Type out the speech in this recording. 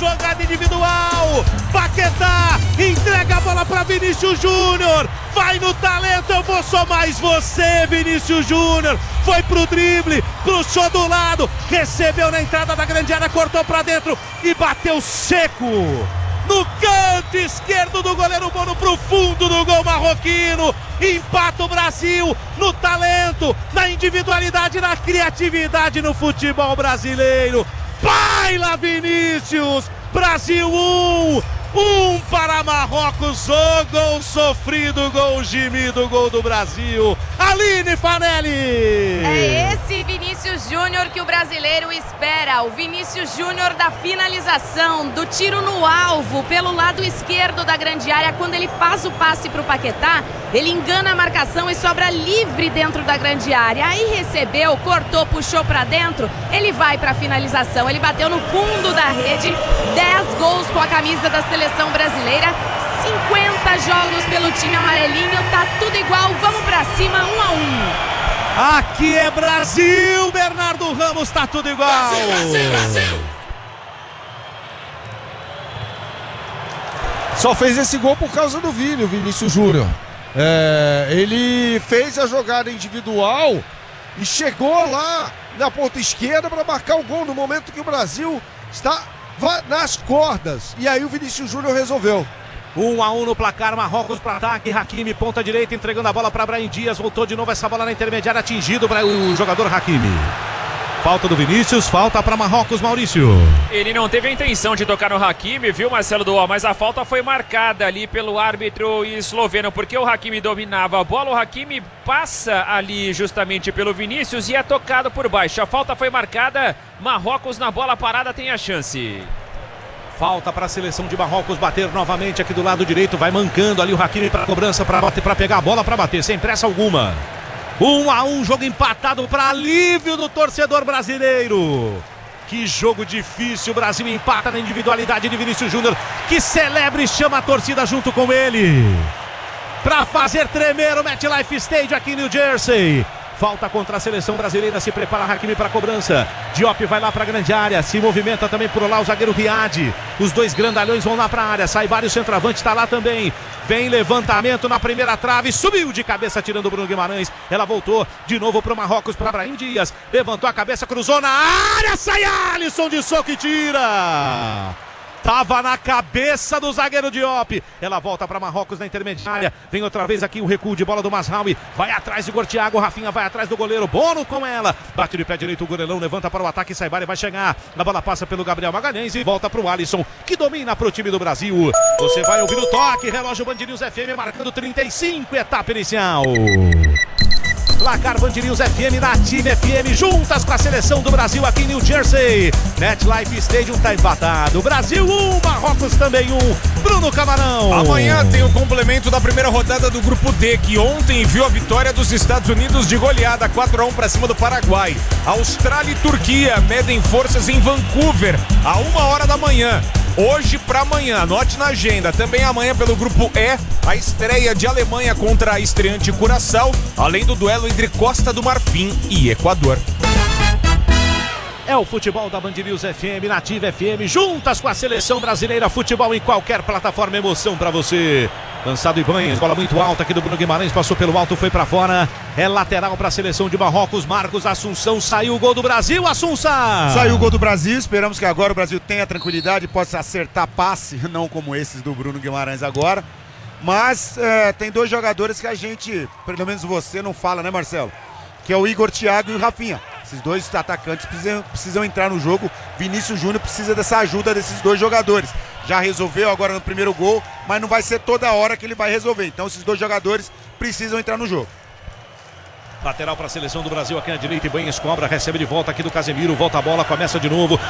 jogada individual. Paquetá entrega a bola para Vinícius Júnior. Vai no talento, eu vou só mais você, Vinícius Júnior. Foi pro drible, puxou do lado, recebeu na entrada da grande área, cortou para dentro e bateu seco no canto esquerdo do goleiro Bono pro fundo do gol marroquino. Empata o Brasil no talento, na individualidade, na criatividade no futebol brasileiro. Baila Vinícius, Brasil 1 para Marrocos, o gol sofrido, gol gemido, gol do Brasil. Aline Fanelli. É esse Vinícius Júnior que o brasileiro espera. O Vinícius Júnior da finalização, do tiro no alvo, pelo lado esquerdo da grande área. Quando ele faz o passe para o Paquetá, ele engana a marcação e sobra livre dentro da grande área. Aí recebeu, cortou, puxou para dentro. Ele vai para a finalização. Ele bateu no fundo da rede. 10 gols com a camisa da seleção brasileira. 50 jogos pelo time amarelinho. Tá tudo igual. Vamos para cima, 1-1. Aqui é Brasil, Bernardo Ramos, tá tudo igual. Brasil. Só fez esse gol por causa do Vinícius Júnior. Ele fez a jogada individual e chegou lá na ponta esquerda para marcar o gol no momento que o Brasil está nas cordas. E aí o Vinícius Júnior resolveu. 1-1 no placar, Marrocos para ataque, Hakimi ponta direita, entregando a bola para Brahim Dias, voltou de novo essa bola na intermediária, atingido para o jogador Hakimi. Falta do Vinícius, falta para Marrocos, Maurício. Ele não teve a intenção de tocar no Hakimi, viu, Marcelo Duó, mas a falta foi marcada ali pelo árbitro esloveno, porque o Hakimi dominava a bola, o Hakimi passa ali justamente pelo Vinícius e é tocado por baixo. A falta foi marcada, Marrocos na bola parada tem a chance. Falta para a seleção de Marrocos bater novamente aqui do lado direito, vai mancando ali o Hakimi para cobrança, para pegar a bola para bater, sem pressa alguma. 1-1, jogo empatado para alívio do torcedor brasileiro. Que jogo difícil, o Brasil empata na individualidade de Vinícius Júnior, que celebra e chama a torcida junto com ele para fazer tremer o MetLife Stadium aqui em New Jersey. Falta contra a seleção brasileira, se prepara Hakimi para a cobrança. Diop vai lá para a grande área, se movimenta também por lá o zagueiro Riad. Os dois grandalhões vão lá para a área, Saibari, o centroavante, está lá também. Vem levantamento na primeira trave, subiu de cabeça tirando o Bruno Guimarães. Ela voltou de novo para o Marrocos, para Brahim Dias. Levantou a cabeça, cruzou na área, sai Alisson de soco e tira. Tava na cabeça do zagueiro Diop. Ela volta para Marrocos na intermediária. Vem outra vez aqui o recuo de bola do Masraoui. Vai atrás de Gortiago. Rafinha vai atrás do goleiro. Bono com ela. Bate de pé direito o goleirão. Levanta para o ataque. Saibari vai chegar. A bola passa pelo Gabriel Magalhães e volta para o Alisson, que domina para o time do Brasil. Você vai ouvir o toque. Relógio Band News FM marcando 35. Etapa inicial. Placar Band News FM, Nativa FM, juntas com a seleção do Brasil aqui em New Jersey. MetLife Stadium tá empatado. Brasil 1, Marrocos também 1. Bruno Camarão. Amanhã tem o complemento da primeira rodada do Grupo D, que ontem viu a vitória dos Estados Unidos de goleada 4-1 para cima do Paraguai. Austrália e Turquia medem forças em Vancouver, a 1h da manhã. Hoje para amanhã, anote na agenda, também amanhã pelo Grupo E, a estreia de Alemanha contra a estreante Curaçao, além do duelo entre Costa do Marfim e Equador. É o futebol da Band News FM, Nativa FM, juntas com a seleção brasileira, futebol em qualquer plataforma, emoção pra você. Lançado Ibanez, bola muito alta aqui do Bruno Guimarães, passou pelo alto, foi pra fora. É lateral pra seleção de Marrocos, Marcos Assunção, saiu o gol do Brasil, Assunção. Saiu o gol do Brasil, esperamos que agora o Brasil tenha tranquilidade, possa acertar passe, não como esses do Bruno Guimarães agora. Mas tem dois jogadores que a gente, pelo menos você, não fala, né, Marcelo? Que é o Igor Thiago e o Rafinha. Esses dois atacantes precisam entrar no jogo. Vinícius Júnior precisa dessa ajuda desses dois jogadores. Já resolveu agora no primeiro gol, mas não vai ser toda hora que ele vai resolver. Então esses dois jogadores precisam entrar no jogo. Lateral para a seleção do Brasil aqui na direita, Ibanez cobra, recebe de volta aqui do Casemiro, volta a bola, começa de novo.